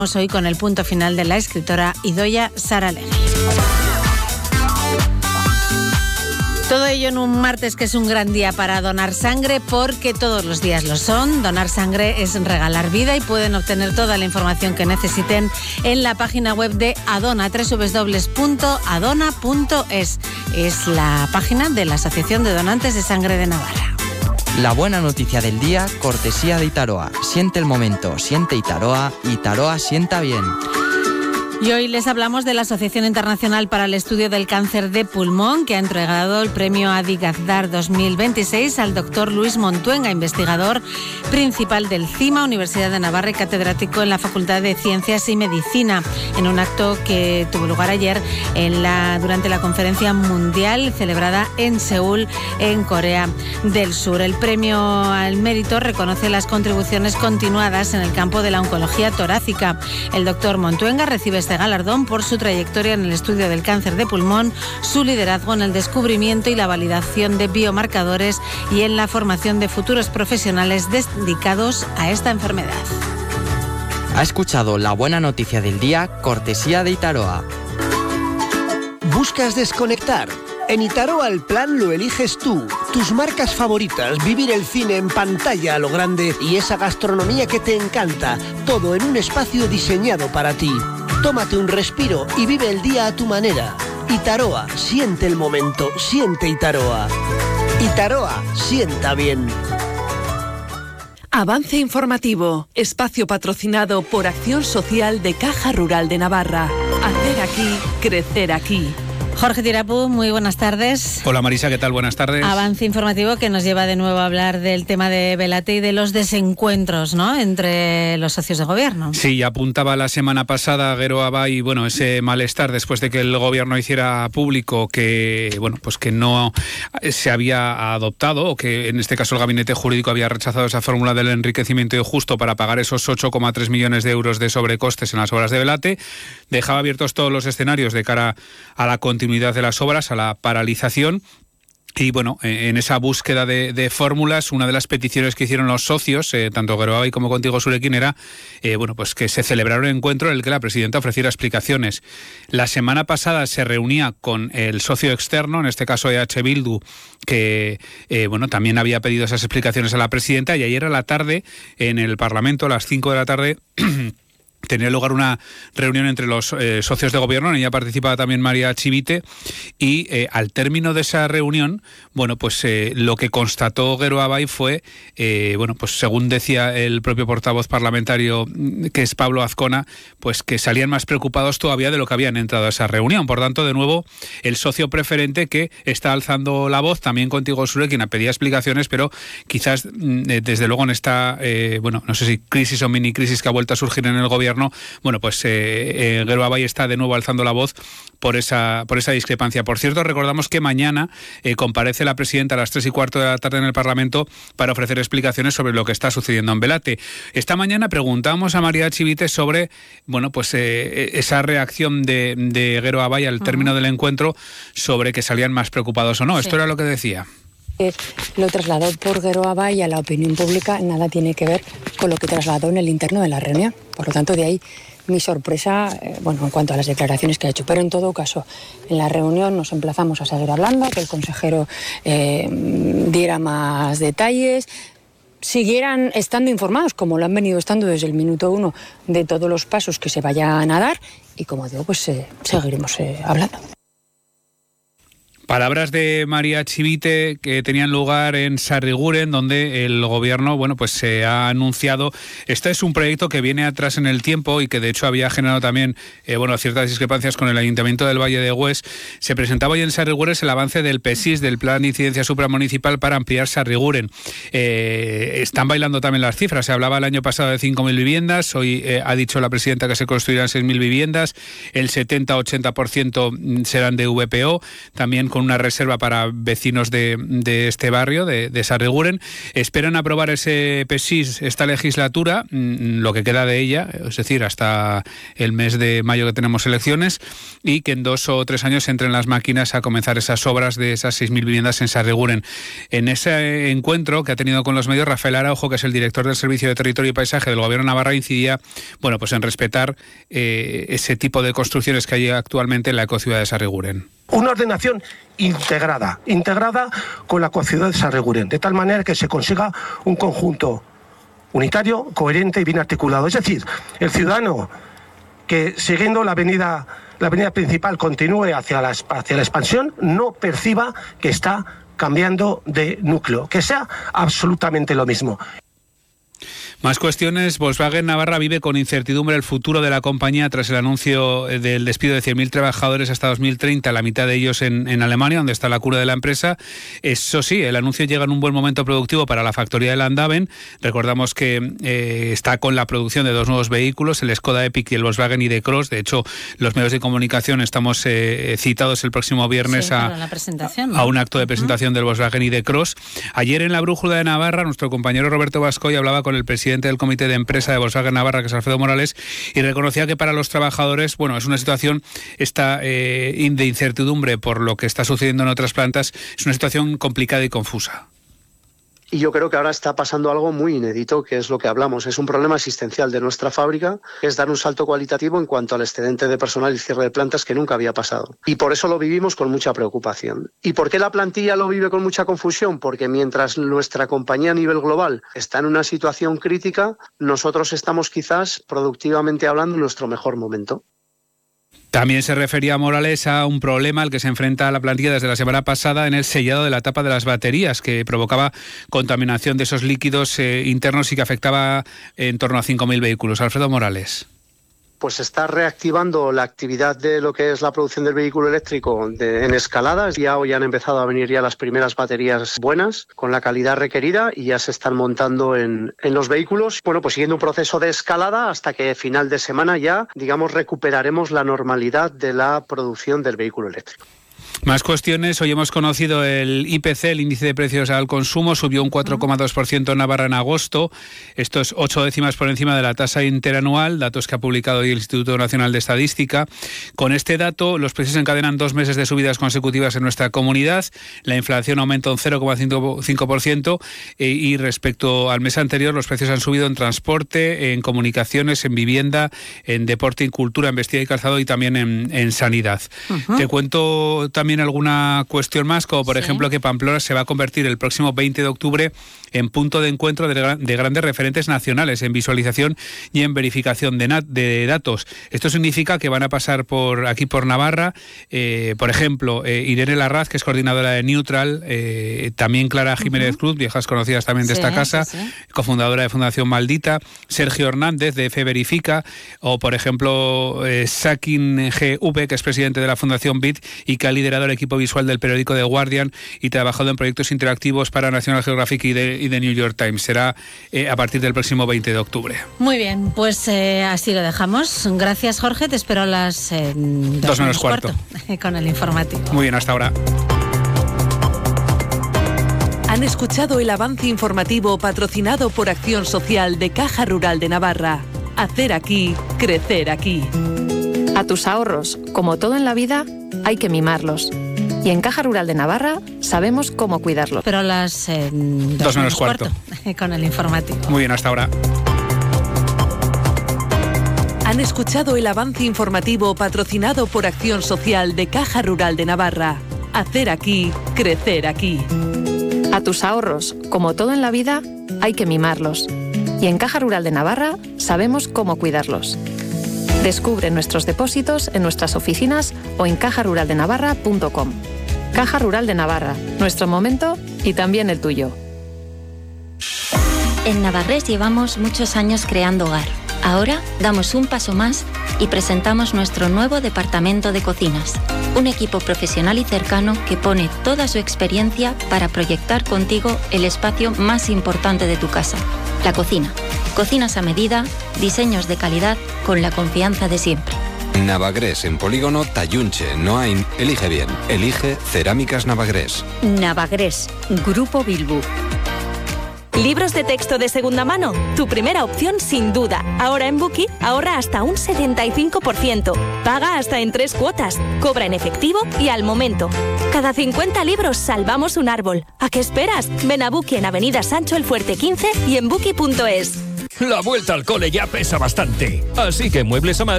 Hoy con el punto final de la escritora Idoia Saralegui. Todo ello en un martes que es un gran día para donar sangre, porque todos los días lo son. Donar sangre es regalar vida y pueden obtener toda la información que necesiten en la página web de Adona, www.adona.es. Es la página de la Asociación de Donantes de Sangre de Navarra. La buena noticia del día, cortesía de Itaroa. Siente el momento, siente Itaroa, Itaroa sienta bien. Y hoy les hablamos de la Asociación Internacional para el Estudio del Cáncer de Pulmón, que ha entregado el premio Adi Gazdar 2026 al doctor Luis Montuenga, investigador principal del CIMA, Universidad de Navarra y catedrático en la Facultad de Ciencias y Medicina, en un acto que tuvo lugar ayer durante la conferencia mundial celebrada en Seúl, en Corea del Sur. El premio al mérito reconoce las contribuciones continuadas en el campo de la oncología torácica. El doctor Montuenga recibe este galardón por su trayectoria en el estudio del cáncer de pulmón, su liderazgo en el descubrimiento y la validación de biomarcadores y en la formación de futuros profesionales dedicados a esta enfermedad. Ha escuchado la buena noticia del día, cortesía de Itaroa. ¿Buscas desconectar? En Itaroa el plan lo eliges tú. Tus marcas favoritas, vivir el cine en pantalla a lo grande y esa gastronomía que te encanta. Todo en un espacio diseñado para ti. Tómate un respiro y vive el día a tu manera. Itaroa, siente el momento, siente Itaroa. Itaroa, sienta bien. Avance informativo, espacio patrocinado por Acción Social de Caja Rural de Navarra. Hacer aquí, crecer aquí. Jorge Tirapu, muy buenas tardes. Hola Marisa, ¿qué tal? Buenas tardes. Avance informativo que nos lleva de nuevo a hablar del tema de Beláte y de los desencuentros, ¿no?, entre los socios de gobierno. Sí, apuntaba la semana pasada Gero Abay, ese malestar después de que el gobierno hiciera público que, pues que no se había adoptado, o que en este caso el gabinete jurídico había rechazado esa fórmula del enriquecimiento injusto para pagar esos 8,3 millones de euros de sobrecostes en las obras de Beláte. Dejaba abiertos todos los escenarios de cara a la continuidad de las obras, a la paralización. Y en esa búsqueda de fórmulas, una de las peticiones que hicieron los socios, tanto Gero Abay como Contigo Surekin, era pues que se celebrara un encuentro en el que la presidenta ofreciera explicaciones. La semana pasada se reunía con el socio externo, en este caso EH Bildu, que también había pedido esas explicaciones a la presidenta, y ayer a la tarde en el Parlamento, a las 5 de la tarde, tenía lugar una reunión entre los socios de gobierno. En ella participaba también María Chivite, y al término de esa reunión, lo que constató Gero Abay fue, según decía el propio portavoz parlamentario, que es Pablo Azcona, pues que salían más preocupados todavía de lo que habían entrado a esa reunión. Por tanto, de nuevo, el socio preferente que está alzando la voz, también Contigo Surekin, pedía explicaciones, pero quizás desde luego en esta, no sé si crisis o mini crisis que ha vuelto a surgir en el gobierno, Gero Abay está de nuevo alzando la voz por esa discrepancia. Por cierto, recordamos que mañana comparece la presidenta a las 3:15 de la tarde en el Parlamento para ofrecer explicaciones sobre lo que está sucediendo en Beláte. Esta mañana preguntamos a María Chivite sobre esa reacción de Gero Abay al término del encuentro, sobre que salían más preocupados o no. Sí. Esto era lo que decía. Lo trasladó por Gero Abay a la opinión pública nada tiene que ver con lo que trasladó en el interno de la reunión. Por lo tanto, de ahí mi sorpresa, en cuanto a las declaraciones que ha hecho. Pero en todo caso, en la reunión nos emplazamos a seguir hablando, que el consejero diera más detalles, siguieran estando informados, como lo han venido estando desde el minuto 1, de todos los pasos que se vayan a dar, y como digo, seguiremos hablando. Palabras de María Chivite que tenían lugar en Sarriguren, donde el gobierno, se ha anunciado. Este es un proyecto que viene atrás en el tiempo y que de hecho había generado también, ciertas discrepancias con el Ayuntamiento del Valle de Hues. Se presentaba hoy en Sarriguren el avance del PESIS, del Plan de Incidencia Supramunicipal para ampliar Sarriguren. Están bailando también las cifras. Se hablaba el año pasado de 5.000 viviendas. Hoy ha dicho la presidenta que se construirán 6.000 viviendas. El 70-80% serán de VPO, también con con una reserva para vecinos de este barrio, de Sarriguren. Esperan aprobar ese PSIS esta legislatura, lo que queda de ella, es decir, hasta el mes de mayo que tenemos elecciones, y que en 2 o 3 años entren las máquinas a comenzar esas obras de esas 6.000 viviendas en Sarriguren. En ese encuentro que ha tenido con los medios, Rafael Araujo, que es el director del Servicio de Territorio y Paisaje del Gobierno de Navarra, incidía pues en respetar ese tipo de construcciones que hay actualmente en la ecociudad de Sarriguren. Una ordenación integrada con la ecociudad de Sarriguren, de tal manera que se consiga un conjunto unitario, coherente y bien articulado. Es decir, el ciudadano que siguiendo la avenida principal continúe hacia la expansión no perciba que está cambiando de núcleo, que sea absolutamente lo mismo. Más cuestiones. Volkswagen Navarra vive con incertidumbre el futuro de la compañía tras el anuncio del despido de 100.000 trabajadores hasta 2030, la mitad de ellos en Alemania, donde está la cura de la empresa. Eso sí, el anuncio llega en un buen momento productivo para la factoría de Landhaven. Recordamos que está con la producción de 2 nuevos vehículos, el Skoda Epic y el Volkswagen ID Cross. De hecho, los medios de comunicación estamos citados el próximo viernes a un acto de presentación del Volkswagen ID Cross. Ayer en la Brújula de Navarra, nuestro compañero Roberto Bascoy hablaba con el presidente del Comité de Empresa de Volkswagen Navarra, que es Alfredo Morales, y reconocía que para los trabajadores, es una situación de incertidumbre por lo que está sucediendo en otras plantas, es una situación complicada y confusa. Y yo creo que ahora está pasando algo muy inédito, que es lo que hablamos. Es un problema existencial de nuestra fábrica, es dar un salto cualitativo en cuanto al excedente de personal y cierre de plantas que nunca había pasado. Y por eso lo vivimos con mucha preocupación. ¿Y por qué la plantilla lo vive con mucha confusión? Porque mientras nuestra compañía a nivel global está en una situación crítica, nosotros estamos quizás, productivamente hablando, en nuestro mejor momento. También se refería Morales a un problema al que se enfrenta la plantilla desde la semana pasada en el sellado de la tapa de las baterías, que provocaba contaminación de esos líquidos internos y que afectaba en torno a 5.000 vehículos. Alfredo Morales. Pues está reactivando la actividad de lo que es la producción del vehículo eléctrico en escalada. Ya hoy han empezado a venir ya las primeras baterías buenas, con la calidad requerida, y ya se están montando en los vehículos. Pues siguiendo un proceso de escalada hasta que final de semana ya, recuperaremos la normalidad de la producción del vehículo eléctrico. Más cuestiones. Hoy hemos conocido el IPC, el índice de precios al consumo, subió un 4,2% en Navarra en agosto. Esto es 8 décimas por encima de la tasa interanual, datos que ha publicado hoy el Instituto Nacional de Estadística. Con este dato, los precios encadenan 2 meses de subidas consecutivas en nuestra comunidad. La inflación aumenta un 0,5% y respecto al mes anterior, los precios han subido en transporte, en comunicaciones, en vivienda, en deporte y cultura, en vestida y calzado y también en sanidad. Te cuento también alguna cuestión más, como por ejemplo que Pamplona se va a convertir el próximo 20 de octubre en punto de encuentro de grandes referentes nacionales en visualización y en verificación de datos. Esto significa que van a pasar por Navarra, por ejemplo, Irene Larraz, que es coordinadora de Neutral, también Clara Jiménez Cruz, viejas conocidas también de esta casa, cofundadora de Fundación Maldita, Sergio Hernández de Fe Verifica, o por ejemplo Sakin GV, que es presidente de la Fundación BIT y que ha liderado el equipo visual del periódico The Guardian y trabajado en proyectos interactivos para National Geographic y The New York Times. Será a partir del próximo 20 de octubre. Muy bien, pues así lo dejamos. Gracias, Jorge. Te espero a las 2 menos cuarto con el informativo. Muy bien, hasta ahora. Han escuchado el avance informativo patrocinado por Acción Social de Caja Rural de Navarra. Hacer aquí, crecer aquí. A tus ahorros, como todo en la vida, hay que mimarlos. Y en Caja Rural de Navarra sabemos cómo cuidarlos. Pero a las 2 menos cuarto con el informativo. Muy bien, hasta ahora. Han escuchado el avance informativo patrocinado por Acción Social de Caja Rural de Navarra. Hacer aquí, crecer aquí. A tus ahorros, como todo en la vida, hay que mimarlos. Y en Caja Rural de Navarra sabemos cómo cuidarlos. Descubre nuestros depósitos en nuestras oficinas o en cajaruraldenavarra.com. Caja Rural de Navarra, nuestro momento y también el tuyo. En Navarrés llevamos muchos años creando hogar. Ahora damos un paso más y presentamos nuestro nuevo departamento de cocinas. Un equipo profesional y cercano que pone toda su experiencia para proyectar contigo el espacio más importante de tu casa, la cocina. Cocinas a medida, diseños de calidad con la confianza de siempre. Navagrés en Polígono Tayunche, Noain. Elige bien. Elige Cerámicas Navagrés. Navagrés, Grupo Bilbu. ¿Libros de texto de segunda mano? Tu primera opción sin duda. Ahora en Bookie ahorra hasta un 75%. Paga hasta en 3 cuotas. Cobra en efectivo y al momento. Cada 50 libros salvamos un árbol. ¿A qué esperas? Ven a Bookie en Avenida Sancho el Fuerte 15 y en bookie.es. La vuelta al cole ya pesa bastante. Así que Muebles Amat